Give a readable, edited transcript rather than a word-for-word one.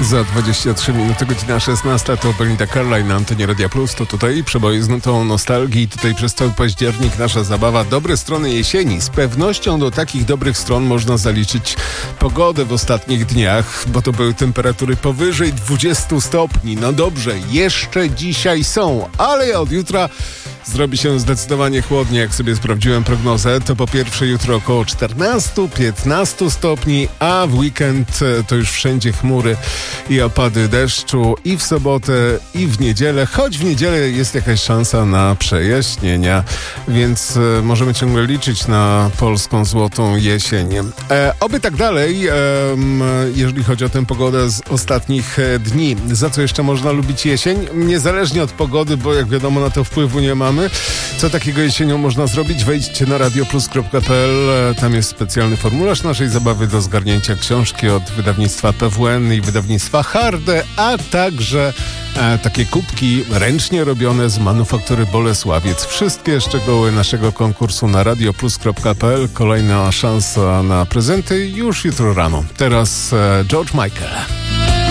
Za 23 minuty, godzina 16, to Belinda Carlisle na antenie Radia Plus. To tutaj przeboje z nutą nostalgii. Tutaj przez cały październik nasza zabawa. Dobre strony jesieni. Z pewnością do takich dobrych stron można zaliczyć pogodę w ostatnich dniach, bo to były temperatury powyżej 20 stopni. No dobrze, jeszcze dzisiaj są, ale od jutra zrobi się zdecydowanie chłodniej. Jak sobie sprawdziłem prognozę, to po pierwsze jutro około 14-15 stopni, a w weekend to już wszędzie chmury i opady deszczu i w sobotę, i w niedzielę, choć w niedzielę jest jakaś szansa na przejaśnienia, więc możemy ciągle liczyć na polską złotą jesień. Oby tak dalej, jeżeli chodzi o tę pogodę z ostatnich dni. Za co jeszcze można lubić jesień? Niezależnie od pogody, bo jak wiadomo na to wpływu nie mamy. Co takiego jesienią można zrobić? Wejdźcie na radioplus.pl. Tam jest specjalny formularz naszej zabawy do zgarnięcia, książki od wydawnictwa PWN i wydawnictwa Harde, a także takie kubki ręcznie robione z manufaktury Bolesławiec. Wszystkie szczegóły naszego konkursu na radioplus.pl. Kolejna szansa na prezenty już jutro rano. Teraz George Michael.